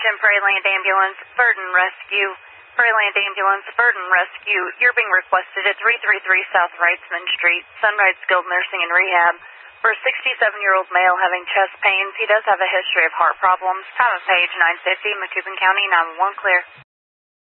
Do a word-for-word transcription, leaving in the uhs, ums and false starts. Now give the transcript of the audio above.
Attention Prairieland Ambulance, Burden Rescue. Prairieland Ambulance, Burden Rescue. You're being requested at three thirty-three South Wrightsman Street, Sunrise Skilled Nursing and Rehab. For a sixty-seven-year-old male having chest pains, he does have a history of heart problems. Time of page nine fifty, Macoupin County, nine one one clear.